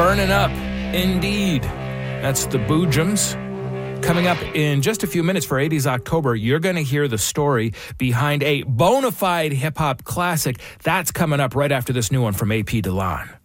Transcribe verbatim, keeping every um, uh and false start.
burning up, indeed. That's the Boojums. Coming up in just a few minutes for eighties October, you're going to hear the story behind a bona fide hip-hop classic. That's coming up right after this new one from A P Delan.